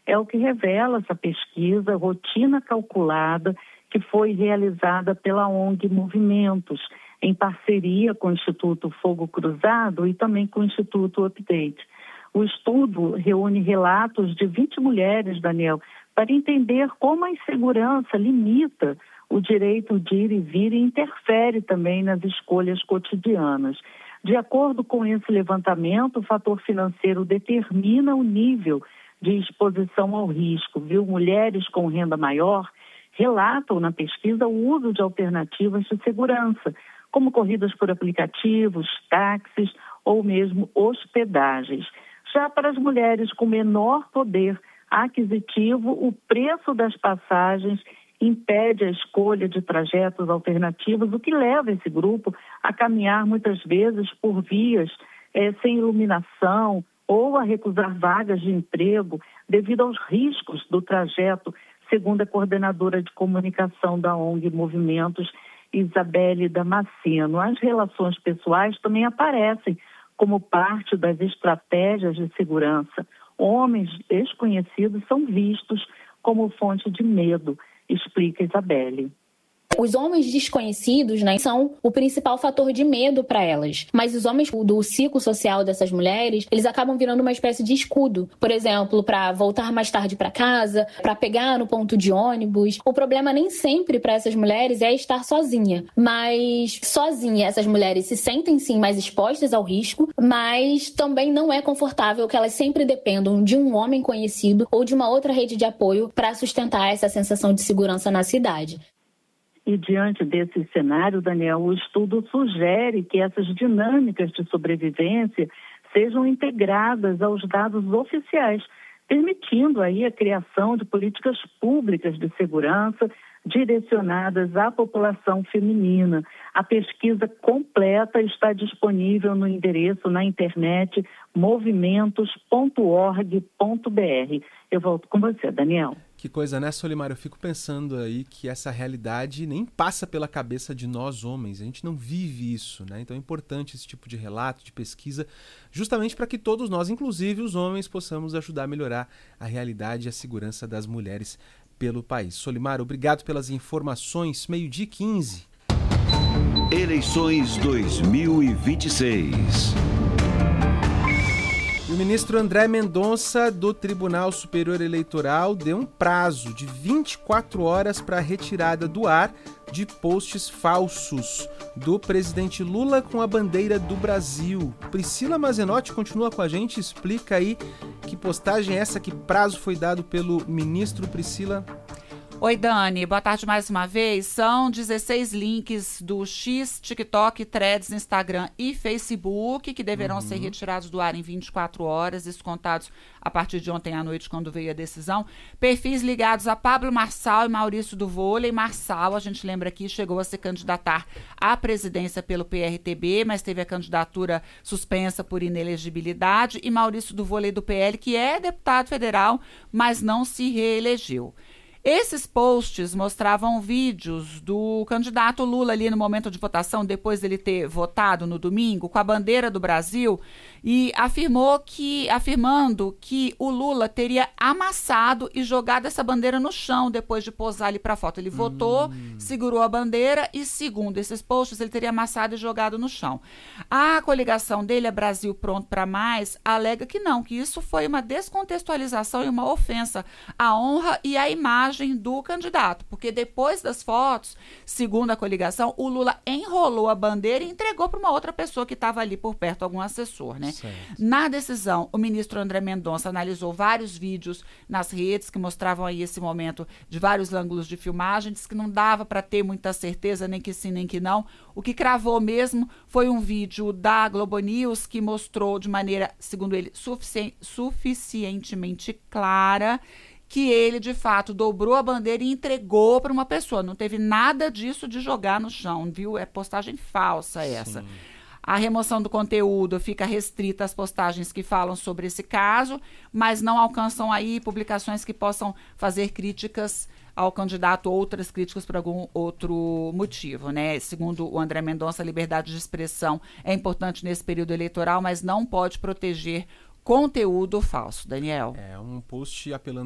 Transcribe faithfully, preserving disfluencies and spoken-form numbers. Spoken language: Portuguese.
É o que revela essa pesquisa, rotina calculada, que foi realizada pela O N G Movimentos, em parceria com o Instituto Fogo Cruzado e também com o Instituto Update. O estudo reúne relatos de vinte mulheres, Daniel, para entender como a insegurança limita o direito de ir e vir e interfere também nas escolhas cotidianas. De acordo com esse levantamento, o fator financeiro determina o nível de exposição ao risco, viu? Mulheres com renda maior relatam na pesquisa o uso de alternativas de segurança, como corridas por aplicativos, táxis ou mesmo hospedagens. Já para as mulheres com menor poder aquisitivo, o preço das passagens impede a escolha de trajetos alternativos, o que leva esse grupo a caminhar muitas vezes por vias eh, sem iluminação ou a recusar vagas de emprego devido aos riscos do trajeto, segundo a coordenadora de comunicação da O N G Movimentos, Isabelle Damasceno. As relações pessoais também aparecem como parte das estratégias de segurança. Homens desconhecidos são vistos como fonte de medo, explica Isabelle. Os homens desconhecidos, né, são o principal fator de medo para elas. Mas os homens do ciclo social dessas mulheres, eles acabam virando uma espécie de escudo. Por exemplo, para voltar mais tarde para casa, para pegar no ponto de ônibus. O problema nem sempre para essas mulheres é estar sozinha. Mas sozinha, essas mulheres se sentem sim mais expostas ao risco, mas também não é confortável que elas sempre dependam de um homem conhecido ou de uma outra rede de apoio para sustentar essa sensação de segurança na cidade. E diante desse cenário, Daniel, o estudo sugere que essas dinâmicas de sobrevivência sejam integradas aos dados oficiais, permitindo aí a criação de políticas públicas de segurança direcionadas à população feminina. A pesquisa completa está disponível no endereço na internet movimentos ponto org ponto br. Eu volto com você, Daniel. Que coisa, né, Solimar? Eu fico pensando aí que essa realidade nem passa pela cabeça de nós homens. A gente não vive isso, né? Então é importante esse tipo de relato, de pesquisa, justamente para que todos nós, inclusive os homens, possamos ajudar a melhorar a realidade e a segurança das mulheres pelo país. Solimar, obrigado pelas informações. meio-dia e quinze. Eleições dois mil e vinte e seis. O ministro André Mendonça, do Tribunal Superior Eleitoral, deu um prazo de vinte e quatro horas para a retirada do ar de posts falsos do presidente Lula com a bandeira do Brasil. Priscila Mazenotti continua com a gente, explica aí que postagem é essa, que prazo foi dado pelo ministro. Priscila. Oi, Dani. Boa tarde mais uma vez. São dezesseis links do X, TikTok, Threads, Instagram e Facebook que deverão uhum. ser retirados do ar em vinte e quatro horas, descontados a partir de ontem à noite, quando veio a decisão. Perfis ligados a Pablo Marçal e Maurício do Vôlei. Marçal, a gente lembra aqui, chegou a se candidatar à presidência pelo P R T B, mas teve a candidatura suspensa por inelegibilidade. E Maurício do Vôlei do P L, que é deputado federal, mas não se reelegeu. Esses posts mostravam vídeos do candidato Lula ali no momento de votação, depois dele ter votado no domingo, com a bandeira do Brasil, e afirmou que, afirmando que o Lula teria amassado e jogado essa bandeira no chão depois de posar ali para a foto. Ele hum. votou, segurou a bandeira e, segundo esses posts, ele teria amassado e jogado no chão. A coligação dele, a Brasil Pronto para Mais, alega que não, que isso foi uma descontextualização e uma ofensa à honra e à imagem do candidato, porque depois das fotos, segundo a coligação, o Lula enrolou a bandeira e entregou para uma outra pessoa que estava ali por perto, algum assessor, né? Certo. Na decisão, o ministro André Mendonça analisou vários vídeos nas redes que mostravam aí esse momento de vários ângulos de filmagem, disse que não dava para ter muita certeza, nem que sim, nem que não. O que cravou mesmo foi um vídeo da Globo News que mostrou de maneira, segundo ele, sufici- suficientemente clara que ele, de fato, dobrou a bandeira e entregou para uma pessoa. Não teve nada disso de jogar no chão, viu? É postagem falsa essa. Sim. A remoção do conteúdo fica restrita às postagens que falam sobre esse caso, mas não alcançam aí publicações que possam fazer críticas ao candidato, outras críticas por algum outro motivo, né? Segundo o André Mendonça, a liberdade de expressão é importante nesse período eleitoral, mas não pode proteger conteúdo falso. Daniel. É um post apelando